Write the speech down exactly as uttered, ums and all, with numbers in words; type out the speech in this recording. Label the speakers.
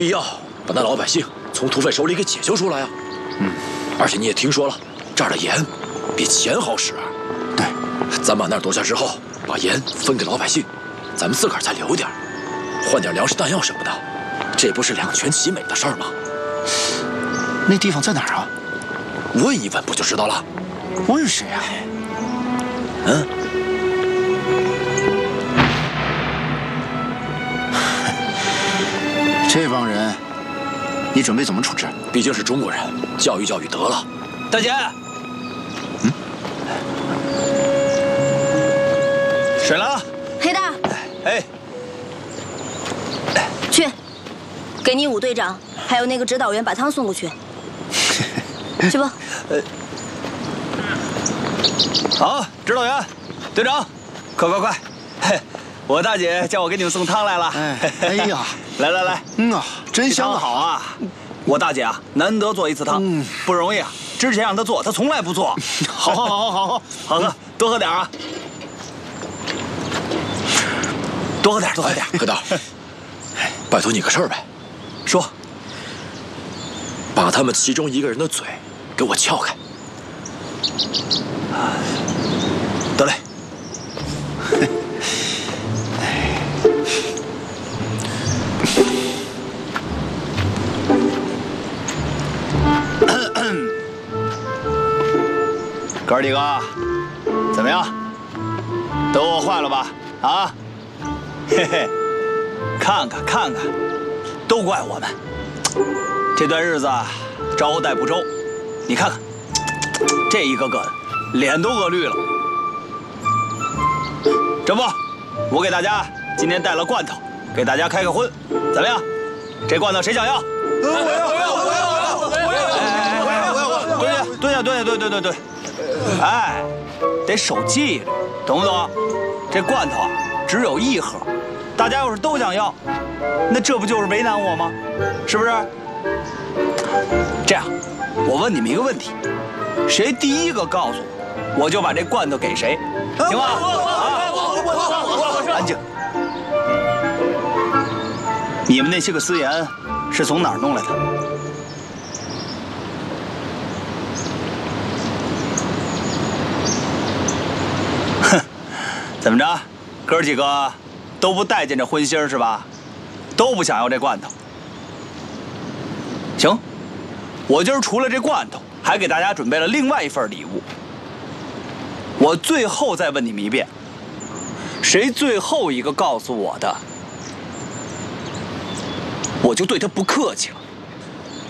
Speaker 1: 必要把那老百姓从土匪手里给解救出来啊！
Speaker 2: 嗯，
Speaker 1: 而且你也听说了，这儿的盐比钱好使啊。
Speaker 2: 对，
Speaker 1: 咱把那儿夺下之后，把盐分给老百姓，咱们自个儿再留点儿，换点粮食弹药什么的，这不是两全其美的事儿吗？
Speaker 2: 那地方在哪儿啊？
Speaker 1: 问一问不就知道了？
Speaker 2: 问谁啊？
Speaker 1: 嗯。
Speaker 2: 这帮人，你准备怎么处置？
Speaker 1: 毕竟是中国人，教育教育得了。
Speaker 3: 大姐，
Speaker 2: 嗯，
Speaker 3: 水来了。
Speaker 4: 黑大，
Speaker 3: 哎，
Speaker 4: 去，给你武队长还有那个指导员把汤送过去。去吧。
Speaker 3: 呃，好，指导员，队长，快快快！嘿，我大姐叫我给你们送汤来了。
Speaker 2: 哎，哎呀，
Speaker 3: 来来来，
Speaker 2: 嗯啊，真香啊！
Speaker 3: 好啊，我大姐啊，难得做一次汤，
Speaker 2: 嗯、
Speaker 3: 不容易啊。之前让她做，她从来不做。好，好，好，好，好，好喝，多喝点啊。多喝点，多喝点。
Speaker 1: 黑大，拜托你个事儿呗。
Speaker 3: 说。
Speaker 1: 把他们其中一个人的嘴给我撬开。
Speaker 3: 得嘞。哥儿几个，怎么样？都饿坏了吧？啊？嘿嘿，看看看看，都怪我们。这段日子招待不周，你看看，这一个个的脸都饿绿了。这不，我给大家今天带了罐头，给大家开个荤，怎么样？这罐头谁想要？
Speaker 5: 我要！我要！我要！我要！我要！我要！我要！
Speaker 3: 蹲下！蹲下！蹲下！蹲蹲蹲蹲！哎，得守纪律，懂不懂？这罐头啊，只有一盒，大家要是都想要，那这不就是为难我吗？是不是？这样，我问你们一个问题，谁第一个告诉我，我就把这罐头给谁，行吗？啊！安静。你们那些个私盐是从哪儿弄来的？哼，怎么着，哥几个都不待见这荤腥是吧？都不想要这罐头。行，我今儿除了这罐头，还给大家准备了另外一份礼物。我最后再问你们一遍，谁最后一个告诉我的，我就对他不客气了。